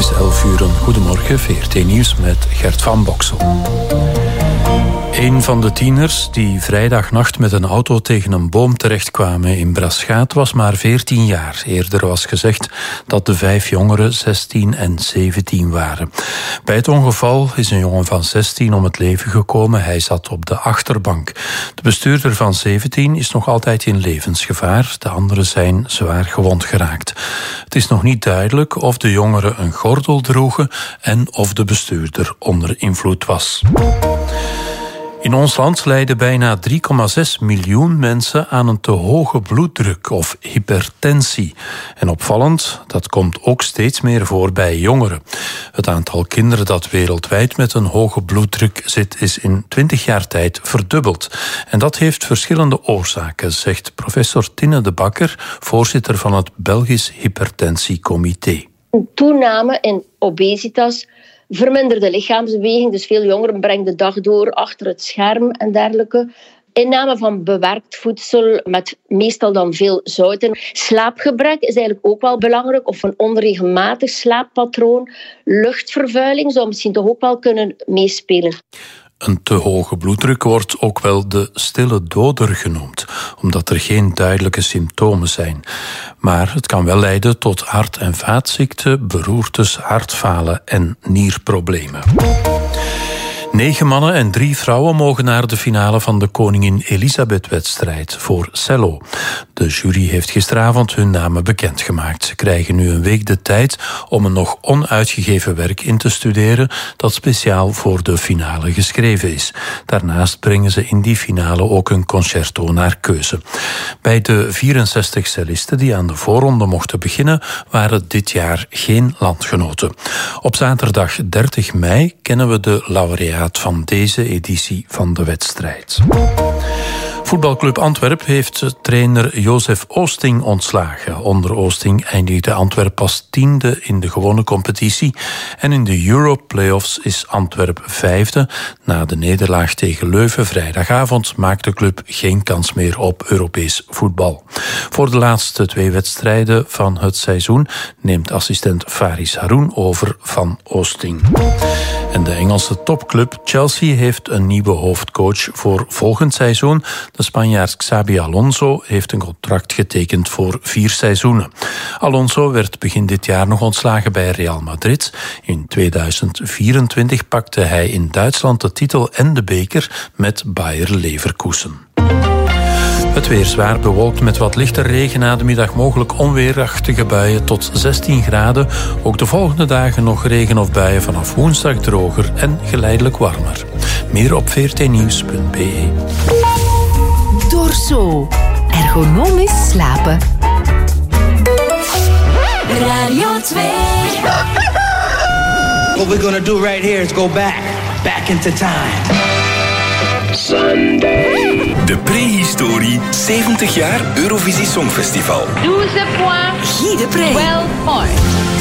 is 11:00. Goedemorgen, VRT Nieuws met Gert van Boksel. Een van de tieners die vrijdagnacht met een auto tegen een boom terechtkwamen in Braschaat was maar 14 jaar. Eerder was gezegd dat de 5 jongeren 16 en 17 waren. Bij het ongeval is een jongen van 16 om het leven gekomen. Hij zat op de achterbank. De bestuurder van 17 is nog altijd in levensgevaar. De anderen zijn zwaar gewond geraakt. Het is nog niet duidelijk of de jongeren een gordel droegen en of de bestuurder onder invloed was. In ons land lijden bijna 3,6 miljoen mensen aan een te hoge bloeddruk of hypertensie. En opvallend, dat komt ook steeds meer voor bij jongeren. Het aantal kinderen dat wereldwijd met een hoge bloeddruk zit is in 20 jaar tijd verdubbeld. En dat heeft verschillende oorzaken, zegt professor Tinne de Bakker, voorzitter van het Belgisch Hypertentiecomité. Een toename in obesitas, verminderde lichaamsbeweging, dus veel jongeren brengen de dag door achter het scherm en dergelijke. Inname van bewerkt voedsel met meestal dan veel zouten. Slaapgebrek is eigenlijk ook wel belangrijk, of een onregelmatig slaappatroon. Luchtvervuiling zou misschien toch ook wel kunnen meespelen. Een te hoge bloeddruk wordt ook wel de stille doder genoemd, omdat er geen duidelijke symptomen zijn. Maar het kan wel leiden tot hart- en vaatziekten, beroertes, hartfalen en nierproblemen. 9 mannen en 3 vrouwen mogen naar de finale van de Koningin Elisabeth-wedstrijd voor cello. De jury heeft gisteravond hun namen bekendgemaakt. Ze krijgen nu een week de tijd om een nog onuitgegeven werk in te studeren dat speciaal voor de finale geschreven is. Daarnaast brengen ze in die finale ook een concerto naar keuze. Bij de 64 cellisten die aan de voorronde mochten beginnen waren dit jaar geen landgenoten. Op zaterdag 30 mei kennen we de laureaat van deze editie van de wedstrijd. Voetbalclub Antwerp heeft trainer Jozef Oosting ontslagen. Onder Oosting eindigde Antwerp pas 10e in de gewone competitie. En in de Euro-playoffs is Antwerp 5e. Na de nederlaag tegen Leuven vrijdagavond maakt de club geen kans meer op Europees voetbal. Voor de laatste 2 wedstrijden van het seizoen neemt assistent Faris Haroun over van Oosting. En de Engelse topclub Chelsea heeft een nieuwe hoofdcoach voor volgend seizoen. De Spanjaard Xabi Alonso heeft een contract getekend voor 4 seizoenen. Alonso werd begin dit jaar nog ontslagen bij Real Madrid. In 2024 pakte hij in Duitsland de titel en de beker met Bayer Leverkusen. Het weer zwaar bewolkt met wat lichte regen, na de middag mogelijk onweerachtige buien tot 16 graden. Ook de volgende dagen nog regen of buien, vanaf woensdag droger en geleidelijk warmer. Meer op vrtnieuws.be. Dorso. Ergonomisch slapen. Radio 2. What we're gonna do right here is go back into time. Sunday. De prehistorie 70 jaar Eurovisie Songfestival. 12 points. Guy de Pre. 12 points.